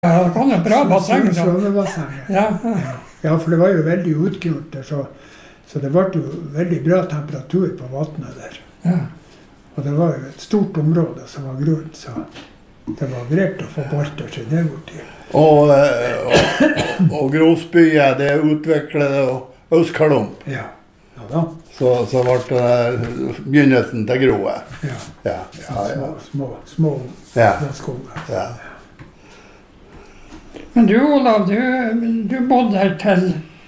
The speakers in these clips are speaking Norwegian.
Ja, det kan jo bra basseng. Svømmebassenget. Ja, for det var jo veldig utgrunt der, så det ble jo veldig bra temperatur på vannet der. Ja. Og det var jo et stort område som var grunt, så det var greit å få balter seg nedover til. Og Grosbyen, det utviklet Østkalum. Ja da. Så ble det begynnelsen til Groe. Ja. Små skoger. Ja. Men du, Olav, du bodde her til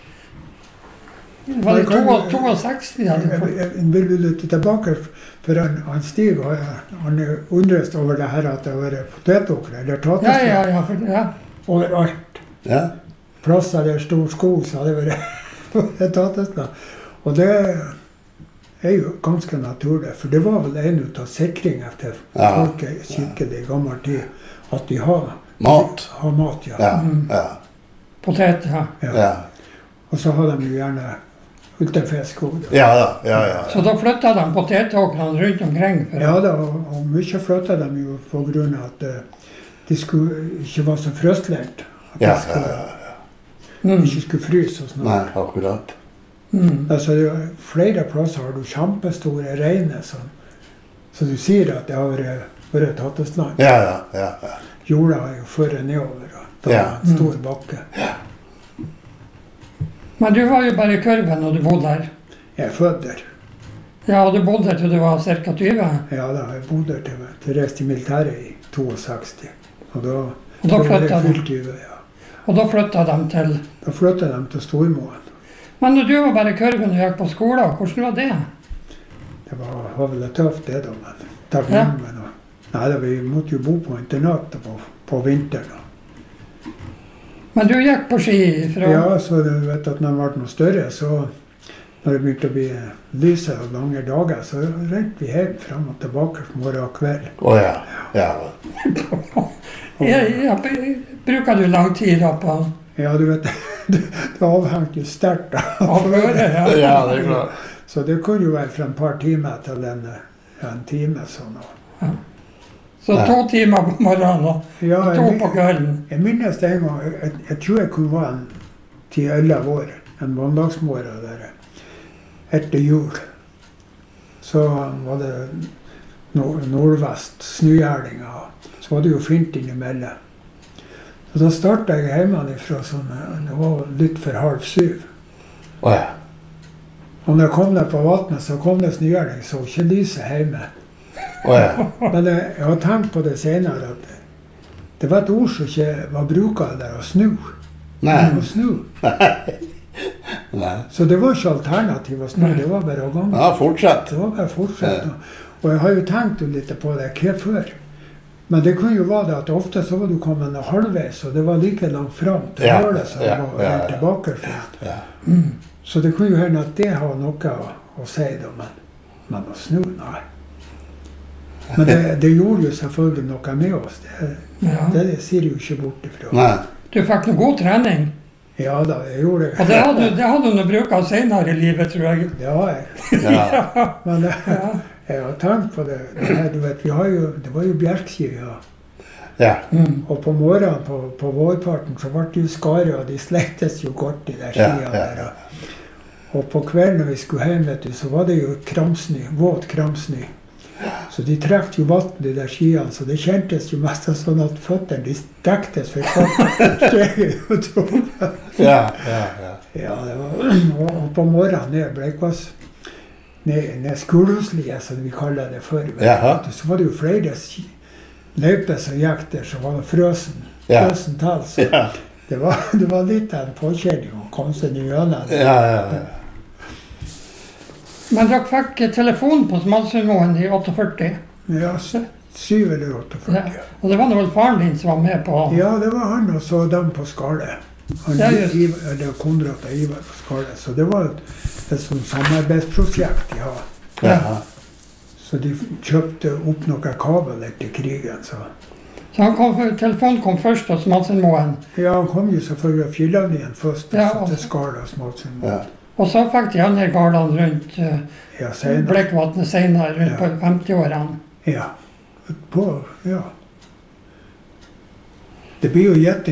var det 62? Jeg vil litt tilbake, for han Stig, han undres over det her at det har vært potetåkre, eller tateslag. Ja. Overalt. Ja. Plasser der stor skog, så hadde det vært tateslag. Og det er jo ganske naturlig, for det var vel en av sikringene til folket kikkede i gammel tid, at de har mat. Ja. Potet, ja. Og så har de jo gjerne utenfisk også. Ja. Så da flyttet de potetåkrene rundt omkring? Ja da, og mye flyttet de jo på grunn av at de skulle ikke være så frøstlengt. At de ikke skulle fryse og sånn. Nei, akkurat. Altså, flere plasser har du kjempestore reine, så du sier at det har vært tattesland. Ja. Jorda har jo ført nedover, og det var en stor bakke. Men du var jo bare i Kurven når du bodde her. Jeg er født der. Ja, og du bodde der til du var ca. 20? Ja da, jeg bodde der til reist i militæret i 62. Og da flyttet jeg fylt 20, ja. Og da flyttet de til? Da flyttet de til Stormoen. Men når du var bare i Kurven og gikk på skole, hvordan var det? Det var vel tøft det da, men takk med noe. Nei, vi måtte jo bo på internat på vinteren. Men du gikk på ski fra? Ja, så du vet at når det ble noe større, så når det begynte å bli lyse og lange dager, så rent vi hjem frem og tilbake morgen og kveld. Bruker du lang tid da på? Ja, du vet, det avhengte jo sterkt av føret. Ja, det er klart. Så det kunne jo være fra et par timer til en time sånn. Så 2 timer på morgenen og 2 på kvelden? Jeg minnes det en gang, jeg tror jeg kunne være 10-11 år, en mandagsmorgen der, etter jul. Så var det nordvest, snøgjerninger, så var det jo fint innimellom. Og da startet jeg hjemmefra det var litt for 6:30. Og når jeg kom ned på vannet, så kom det snøgjerning, så ikke lyset hjemme. Men jeg har tenkt på det senere, at det var et ord som ikke var bruket der, å snu. Så det var ikke alternativ å snu, det var bare å gange. Ja, fortsett. Det var bare fortsett. Og jeg har jo tenkt litt på det, hva før? Men det kunne jo være det at ofte så var du kommet halvveis, og det var like langt frem til hølet, så det var helt tilbake. Så det kunne jo hende at det har noe å si da, men å snu, nei. Men det gjorde jo selvfølgelig noe med oss, det sier jo ikke bort ifra. Du fikk noe god trening? Ja da, jeg gjorde det. Og det hadde du brukt senere i livet, tror jeg. Det har jeg. Men jeg har tenkt på det. Du vet, det var jo bjerkski, og på morgenen, på vårparten, så ble det jo skaret, og de slektes jo godt i der skia der. Og på kvelden når vi skulle hjem, vet du, så var det jo kramsny, våt kramsny. Så de trekte jo vatten i der skiene, så det kjentes jo mest sånn at føttene, de stektes for kvarten. Ja, det var, og på morgenen ned Bleikvass, ned skolehuslige, som vi kaller det før. Så var det jo flere løyper som gikk der, så var det frøsen tall. Så det var litt av en påkjenning å komme seg gjennom. Men dere fikk telefon på Smalsundmoen i 48? Ja, 7 eller 48. Og det var vel faren din som var med på? Ja, det var han, og så dem på Skale. Eller Konrad og Ivar på Skale. Så det var et sånt samarbeidsprosjekt de har. Så de kjøpte opp noen kabel etter krigen. Så telefonen kom først til Smalsundmoen? Ja, han kom jo selvfølgelig av Fjellavnien først, til Skale og Smalsundmoen. Og så fikk de andre gårdene rundt Bleikvatnet senere, rundt på 50-årene. Det blir jo gitt